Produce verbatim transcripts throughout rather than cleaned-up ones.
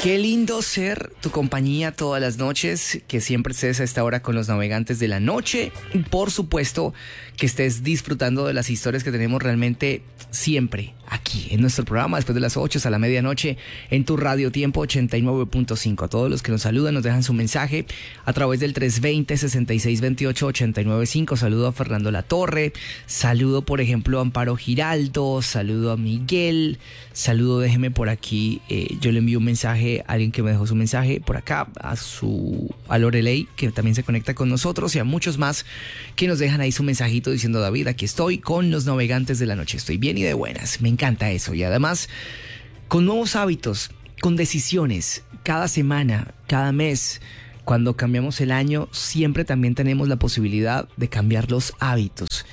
Qué lindo ser tu compañía todas las noches, que siempre estés a esta hora con los navegantes de la noche. Y por supuesto que estés disfrutando de las historias que tenemos realmente siempre aquí en nuestro programa, después de las ocho a la medianoche, en tu Radio Tiempo ochenta y nueve punto cinco. A todos los que nos saludan, nos dejan su mensaje a través del tres dos cero, seis seis dos ocho, ocho nueve cinco. Saludo a Fernando Latorre, saludo por ejemplo a Amparo Giraldo, saludo a Miguel, saludo, déjeme por aquí, eh, yo le envío un mensaje a alguien que me dejó su mensaje por acá, a su a Lorelei, que también se conecta con nosotros, y a muchos más que nos dejan ahí su mensajito diciendo: David, aquí estoy con los navegantes de la noche, estoy bien y de buenas. Me encanta eso, y además con nuevos hábitos, con decisiones, cada semana, cada mes. Cuando cambiamos el año, siempre también tenemos la posibilidad de cambiar los hábitos,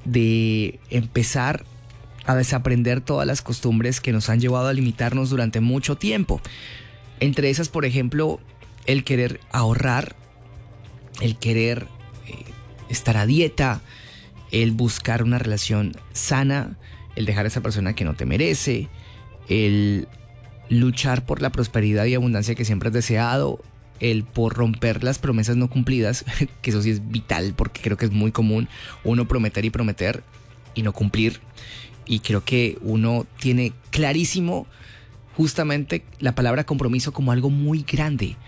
de empezar a desaprender todas las costumbres que nos han llevado a limitarnos durante mucho tiempo. Entre esas, por ejemplo, el querer ahorrar, el querer eh, estar a dieta, el buscar una relación sana, el dejar a esa persona que no te merece, el luchar por la prosperidad y abundancia que siempre has deseado, el por romper las promesas no cumplidas, que eso sí es vital, porque creo que es muy común uno prometer y prometer y no cumplir. Y creo que uno tiene clarísimo justamente la palabra compromiso como algo muy grande,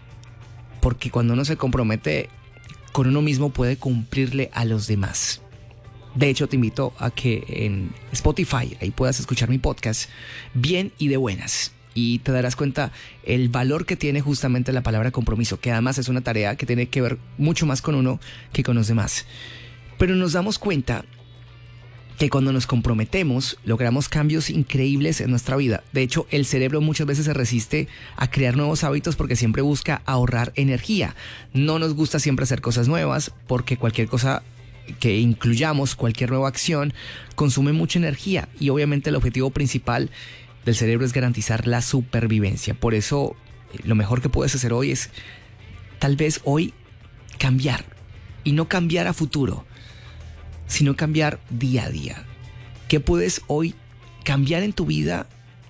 porque cuando uno se compromete con uno mismo puede cumplirle a los demás. De hecho, te invito a que en Spotify ahí puedas escuchar mi podcast bien y de buenas, y te darás cuenta el valor que tiene justamente la palabra compromiso, que además es una tarea que tiene que ver mucho más con uno que con los demás. Pero nos damos cuenta que cuando nos comprometemos logramos cambios increíbles en nuestra vida. De hecho, el cerebro muchas veces se resiste a crear nuevos hábitos porque siempre busca ahorrar energía. No nos gusta siempre hacer cosas nuevas porque cualquier cosa que incluyamos, cualquier nueva acción, consume mucha energía, y obviamente el objetivo principal del cerebro es garantizar la supervivencia. Por eso, lo mejor que puedes hacer hoy es tal vez hoy cambiar, y no cambiar a futuro, sino cambiar día a día. ¿Qué puedes hoy cambiar en tu vida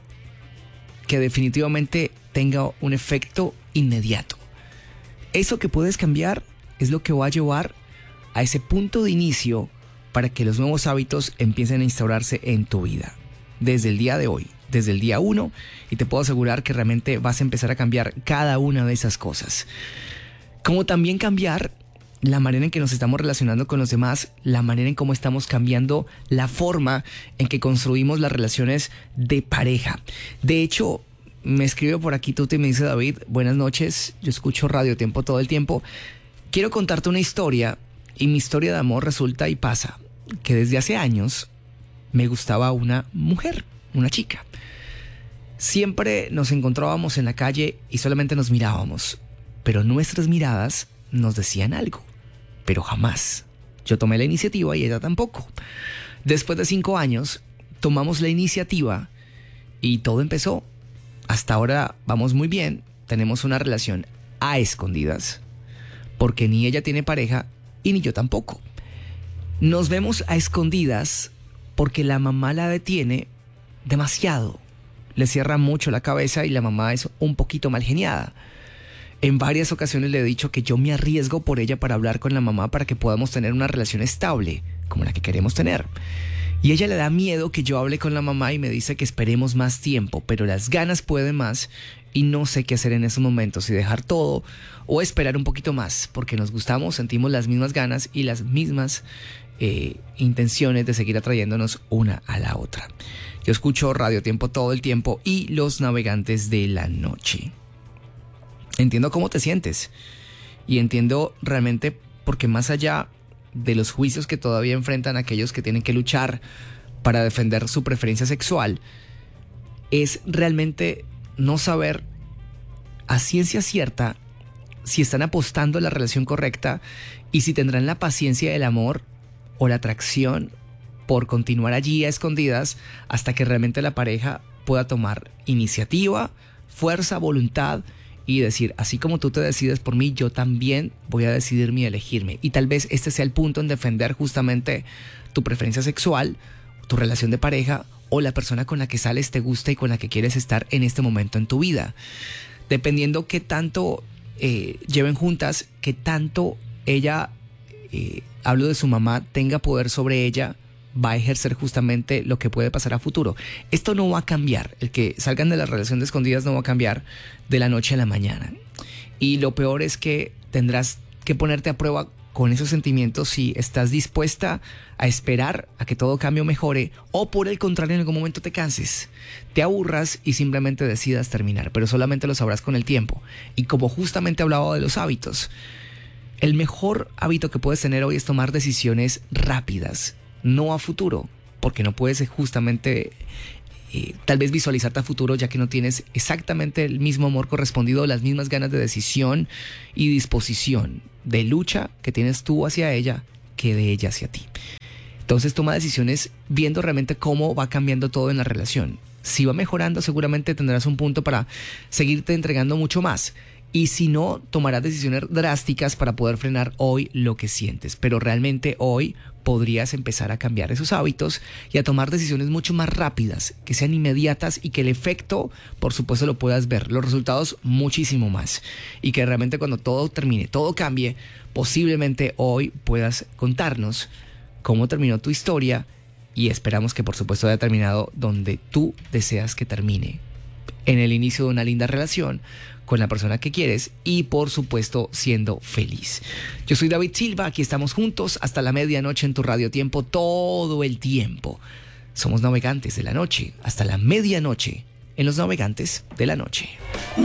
que definitivamente tenga un efecto inmediato? Eso que puedes cambiar es lo que va a llevar a ese punto de inicio para que los nuevos hábitos empiecen a instaurarse en tu vida. Desde el día de hoy, desde el día uno, y te puedo asegurar que realmente vas a empezar a cambiar cada una de esas cosas. Como también cambiar la manera en que nos estamos relacionando con los demás, la manera en cómo estamos cambiando la forma en que construimos las relaciones de pareja. De hecho, me escribe por aquí Tuti y me dice: David, buenas noches, yo escucho Radio Tiempo todo el tiempo. Quiero contarte una historia, y mi historia de amor resulta y pasa que desde hace años me gustaba una mujer, una chica. Siempre nos encontrábamos en la calle y solamente nos mirábamos, pero nuestras miradas nos decían algo. Pero jamás yo tomé la iniciativa y ella tampoco. Después de cinco años tomamos la iniciativa y todo empezó. Hasta ahora vamos muy bien, tenemos una relación a escondidas, porque ni ella tiene pareja y ni yo tampoco. Nos vemos a escondidas porque la mamá la detiene demasiado, le cierra mucho la cabeza y la mamá es un poquito mal geniada. En varias ocasiones le he dicho que yo me arriesgo por ella para hablar con la mamá para que podamos tener una relación estable, como la que queremos tener. Y ella le da miedo que yo hable con la mamá y me dice que esperemos más tiempo, pero las ganas pueden más y no sé qué hacer en esos momentos, si dejar todo o esperar un poquito más, porque nos gustamos, sentimos las mismas ganas y las mismas eh, intenciones de seguir atrayéndonos una a la otra. Yo escucho Radio Tiempo todo el tiempo y los navegantes de la noche. Entiendo cómo te sientes y entiendo realmente, porque más allá de los juicios que todavía enfrentan aquellos que tienen que luchar para defender su preferencia sexual, es realmente no saber a ciencia cierta si están apostando a la relación correcta y si tendrán la paciencia del amor o la atracción por continuar allí a escondidas hasta que realmente la pareja pueda tomar iniciativa, fuerza, voluntad y decir: así como tú te decides por mí, yo también voy a decidirme y elegirme. Y tal vez este sea el punto en defender justamente tu preferencia sexual, tu relación de pareja o la persona con la que sales te gusta y con la que quieres estar en este momento en tu vida. Dependiendo qué tanto eh, lleven juntas, qué tanto ella, eh, hablo de su mamá, tenga poder sobre ella, va a ejercer justamente lo que puede pasar a futuro. Esto no va a cambiar. El que salgan de la relación de escondidas no va a cambiar de la noche a la mañana. Y lo peor es que tendrás que ponerte a prueba con esos sentimientos si estás dispuesta a esperar a que todo cambie o mejore, o por el contrario en algún momento te canses, te aburras y simplemente decidas terminar, pero solamente lo sabrás con el tiempo. Y como justamente hablaba de los hábitos, el mejor hábito que puedes tener hoy es tomar decisiones rápidas, no a futuro, porque no puedes justamente eh, tal vez visualizarte a futuro, ya que no tienes exactamente el mismo amor correspondido, las mismas ganas de decisión y disposición de lucha que tienes tú hacia ella que de ella hacia ti. Entonces toma decisiones viendo realmente cómo va cambiando todo en la relación. Si va mejorando, seguramente tendrás un punto para seguirte entregando mucho más. Y si no, tomarás decisiones drásticas para poder frenar hoy lo que sientes. Pero realmente hoy podrías empezar a cambiar esos hábitos y a tomar decisiones mucho más rápidas, que sean inmediatas y que el efecto, por supuesto, lo puedas ver. Los resultados muchísimo más. Y que realmente cuando todo termine, todo cambie, posiblemente hoy puedas contarnos cómo terminó tu historia y esperamos que por supuesto haya terminado donde tú deseas que termine. En el inicio de una linda relación con la persona que quieres y por supuesto siendo feliz. Yo soy David Silva, aquí estamos juntos hasta la medianoche en tu Radio Tiempo, todo el tiempo. Somos navegantes de la noche hasta la medianoche en los navegantes de la noche.